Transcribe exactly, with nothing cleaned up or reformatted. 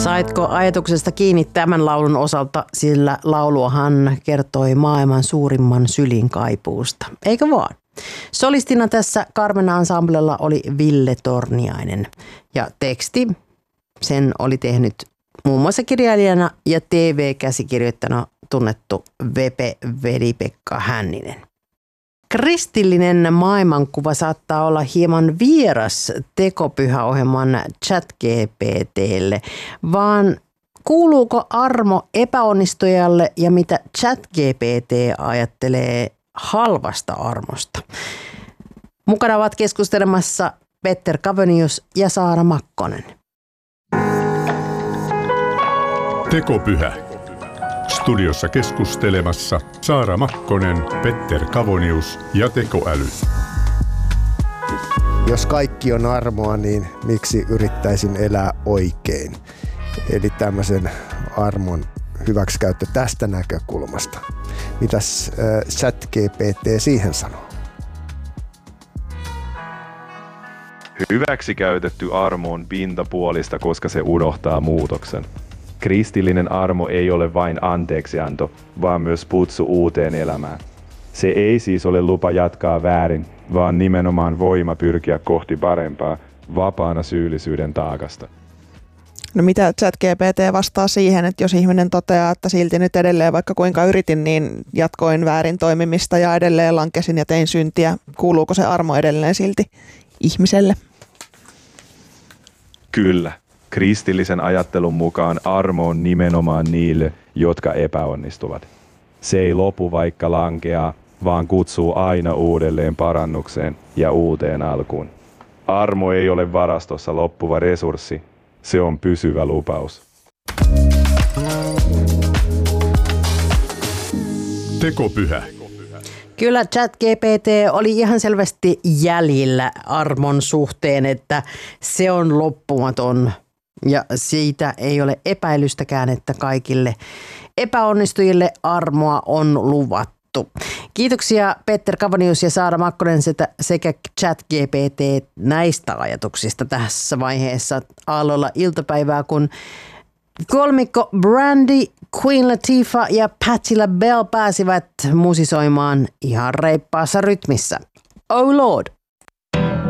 Saitko ajatuksesta kiinni tämän laulun osalta, sillä lauluahan kertoi maailman suurimman sylin kaipuusta, eikö vaan? Solistina tässä Carmena-ensemblella oli Ville Torniainen ja teksti, sen oli tehnyt muun muassa kirjailijana ja T V-käsikirjoittajana tunnettu Vepe Veli-Pekka Hänninen. Kristillinen maailmankuva saattaa olla hieman vieras tekopyhäohjelman ChatGPTlle, vaan kuuluuko armo epäonnistujalle ja mitä ChatGPT ajattelee halvasta armosta? Mukana ovat keskustelemassa Petter Kavonius ja Saara Makkonen. Tekopyhä. Studiossa keskustelemassa Saara Makkonen, Petter Kavonius ja tekoäly. Jos kaikki on armoa, niin miksi yrittäisin elää oikein? Eli tämmöisen armon hyväksikäyttö tästä näkökulmasta. Mitäs äh, ChatGPT siihen sanoo? Hyväksikäytetty armo on pintapuolista, koska se unohtaa muutoksen. Kristillinen armo ei ole vain anteeksianto, vaan myös kutsu uuteen elämään. Se ei siis ole lupa jatkaa väärin, vaan nimenomaan voima pyrkiä kohti parempaa, vapaana syyllisyyden taakasta. No mitä ChatGPT vastaa siihen, että jos ihminen toteaa, että silti nyt edelleen vaikka kuinka yritin, niin jatkoin väärin toimimista ja edelleen lankesin ja tein syntiä. Kuuluuko se armo edelleen silti ihmiselle? Kyllä. Kristillisen ajattelun mukaan armo on nimenomaan niille, jotka epäonnistuvat. Se ei lopu vaikka lankeaa, vaan kutsuu aina uudelleen parannukseen ja uuteen alkuun. Armo ei ole varastossa loppuva resurssi, se on pysyvä lupaus. Tekopyhä. Kyllä ChatGPT oli ihan selvästi jäljillä armon suhteen, että se on loppumaton. Ja siitä ei ole epäilystäkään, että kaikille epäonnistujille armoa on luvattu. Kiitoksia Petter Kavonius ja Saara Makkonen sekä ChatGPT näistä ajatuksista tässä vaiheessa aallolla iltapäivää, kun kolmikko Brandy, Queen Latifah ja Patti LaBelle pääsivät musisoimaan ihan reippaassa rytmissä. Oh Lord!